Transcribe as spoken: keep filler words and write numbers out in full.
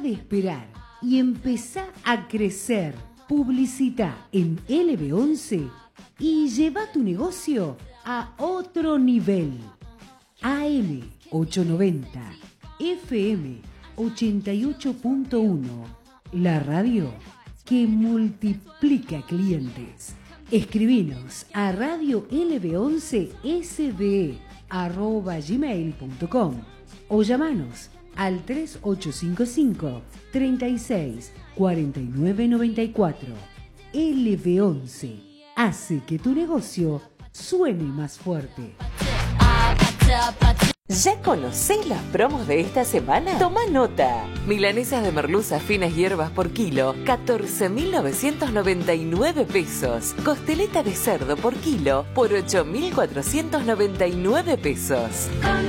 de esperar y empezá a crecer. Publicita en L B once y lleva tu negocio a otro nivel. A M ochocientos noventa, F M ochenta y ocho punto uno, la radio que multiplica clientes. Escribinos a radio l b once s d e arroba gmail punto com o llamanos al tres ocho cinco cinco, treinta y seis, cuarenta y nueve noventa y cuatro. L B once hace que tu negocio suene más fuerte. ¿Ya conocés las promos de esta semana? Toma nota. Milanesas de merluza finas hierbas por kilo, catorce mil novecientos noventa y nueve pesos. Costeleta de cerdo por kilo por ocho mil cuatrocientos noventa y nueve pesos.